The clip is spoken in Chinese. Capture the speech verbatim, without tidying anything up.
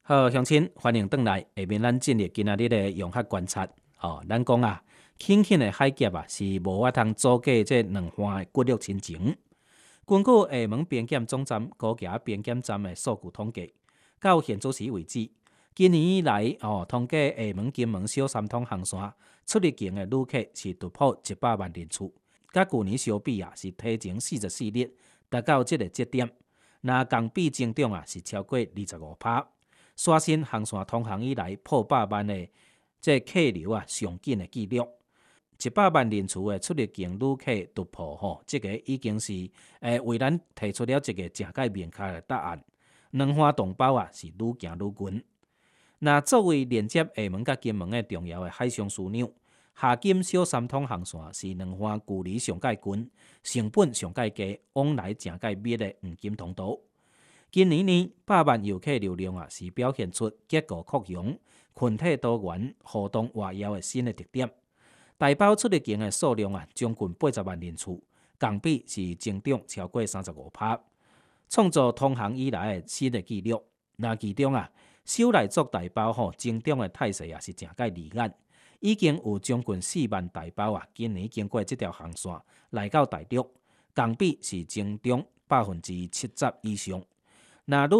好，乡亲，欢迎回来。下面咱进入今仔日的用学观察。哦，咱讲啊，轻轻的海峡啊，是无法通阻隔这两岸的骨肉亲情。根据厦门边检总站高架边检站的数据统计，到现在时为止，今年以来哦，统计厦门、金门小三通航线出入境的旅客是突破一百万人次，甲去年相比啊，是提前四十四日，达到这个节点。那同比增长啊，是超过二十五趴。刷新航线通航以来破百万的这客流啊上紧的纪录，一百万人次的出入境旅客突破吼，这个已经是诶为咱提出了一个正解明确的答案。两岸同胞啊是愈行愈近。那作为连接厦门甲金门的重要的海上枢纽，夏金小三通航线是两岸距离上界近、成本上界低、往来正界密的黄金通道。今年呢，百万游客流量啊，是表现出结构扩容、群体多元、互动活跃的新的特点。台胞出入境的数量啊，将近八十万人次，同比是增长超过三十五趴，创造通航以来的新的纪录。那其中啊，首来族台胞吼增长的态势也是正介厉眼，已经有将近四万台胞啊，今年经过这条航线来到大陆，同比是增长百分之七十以上。那